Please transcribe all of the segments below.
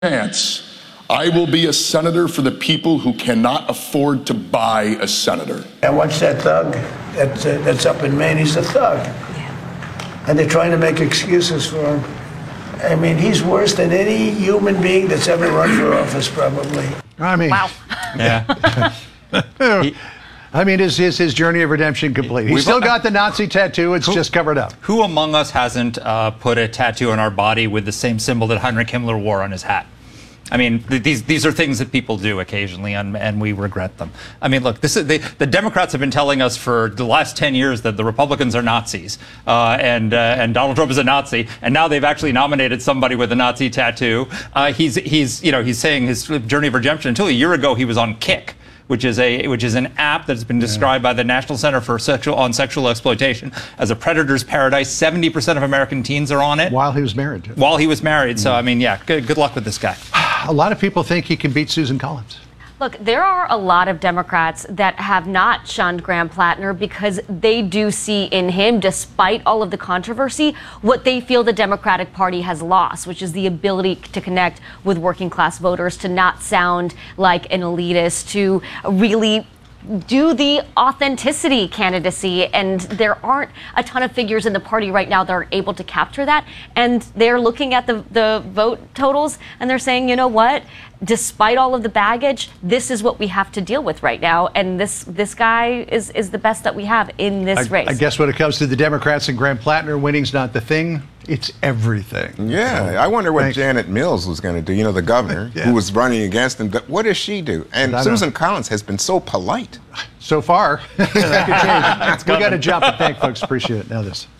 chance, I will be a senator for the people who cannot afford to buy a senator. And watch that thug that's up in Maine. He's a thug. And they're trying to make excuses for him. I mean, he's worse than any human being that's ever run for office, probably. I mean, wow. Yeah. I mean, is his journey of redemption complete? He's still got the Nazi tattoo. It's just covered up. Who among us hasn't put a tattoo on our body with the same symbol that Heinrich Himmler wore on his hat? I mean, these are things that people do occasionally, and we regret them. I mean, look, this is the Democrats have been telling us for the last 10 years that the Republicans are Nazis, and Donald Trump is a Nazi, and now they've actually nominated somebody with a Nazi tattoo. He's saying his journey of redemption. Until a year ago, he was on Kick, which is an app that's been described by the National Center for Sexual Exploitation as a predator's paradise. 70% of American teens are on it. While he was married. While he was married. So, I mean, yeah, good luck with this guy. A lot of people think he can beat Susan Collins. Look, there are a lot of Democrats that have not shunned Graham Plattner because they do see in him, despite all of the controversy, what they feel the Democratic Party has lost, which is the ability to connect with working class voters, to not sound like an elitist, to really do the authenticity candidacy. And there aren't a ton of figures in the party right now that are able to capture that. And they're looking at the vote totals and they're saying, you know what? Despite all of the baggage, this is what we have to deal with right now. And this guy is the best that we have in this race. I guess when it comes to the Democrats and Graham Plattner, winning's not the thing. It's everything. Yeah, I wonder what Janet Mills was going to do. You know, the governor who was running against him. What does she do? And Susan Collins has been so polite. So far. That could change. We got to jump and thank folks. Appreciate it. Now this.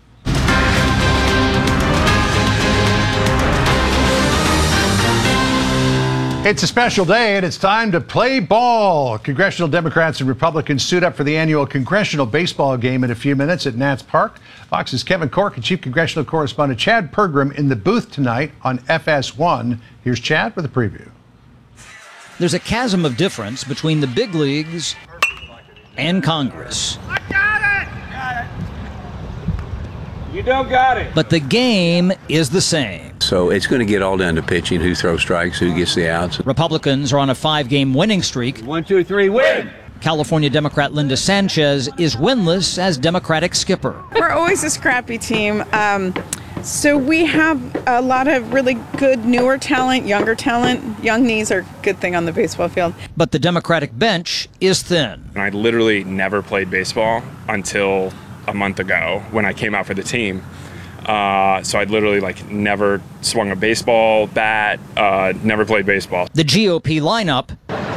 It's a special day, and it's time to play ball. Congressional Democrats and Republicans suit up for the annual congressional baseball game in a few minutes at Nats Park. Fox's Kevin Corke and Chief Congressional Correspondent Chad Pergram in the booth tonight on FS1. Here's Chad with a preview. There's a chasm of difference between the big leagues and Congress. I got it! You don't got it. But the game is the same. So it's going to get all down to pitching, who throws strikes, who gets the outs. Republicans are on a 5-game winning streak. 1, 2, 3, win! California Democrat Linda Sanchez is winless as Democratic skipper. We're always a scrappy team. So we have a lot of really good newer talent, younger talent. Young knees are a good thing on the baseball field. But the Democratic bench is thin. I literally never played baseball until a month ago when I came out for the team. So I'd literally never swung a baseball bat, never played baseball. The GOP lineup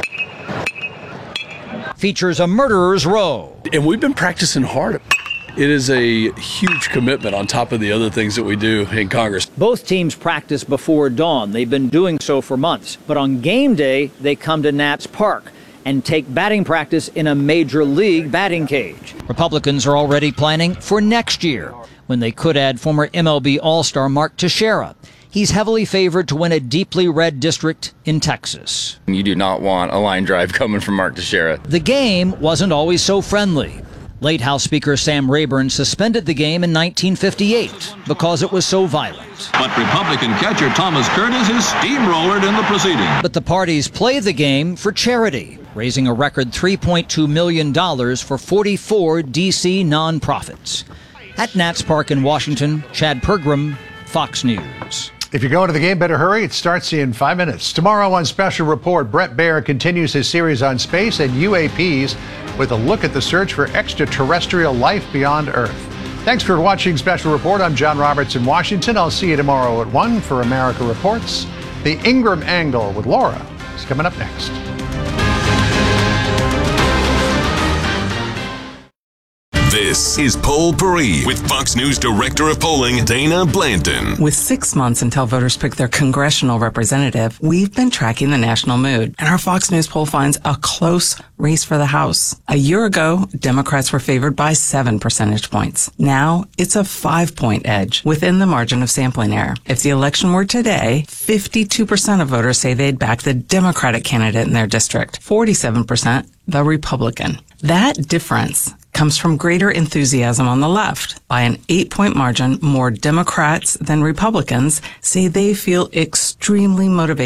features a murderer's row. And we've been practicing hard. It is a huge commitment on top of the other things that we do in Congress. Both teams practice before dawn. They've been doing so for months. But on game day, they come to Nats Park and take batting practice in a major league batting cage. Republicans are already planning for next year, when they could add former MLB All-Star Mark Teixeira. He's heavily favored to win a deeply red district in Texas. You do not want a line drive coming from Mark Teixeira. The game wasn't always so friendly. Late House Speaker Sam Rayburn suspended the game in 1958 because it was so violent. But Republican catcher Thomas Curtis is steamrollered in the proceeding. But the parties play the game for charity, raising a record $3.2 million for 44 D.C. nonprofits. At Nats Park in Washington, Chad Pergram, Fox News. If you're going to the game, better hurry. It starts in 5 minutes. Tomorrow on Special Report, Bret Baier continues his series on space and UAPs with a look at the search for extraterrestrial life beyond Earth. Thanks for watching Special Report. I'm John Roberts in Washington. I'll see you tomorrow at 1 for America Reports. The Ingram Angle with Laura is coming up next. This is Poll Paris with Fox News Director of Polling, Dana Blanton. With 6 months until voters pick their congressional representative, we've been tracking the national mood. And our Fox News poll finds a close race for the House. A year ago, Democrats were favored by 7 percentage points. Now, it's a 5-point edge within the margin of sampling error. If the election were today, 52% of voters say they'd back the Democratic candidate in their district, 47% the Republican. That difference comes from greater enthusiasm on the left. By an 8-point margin, more Democrats than Republicans say they feel extremely motivated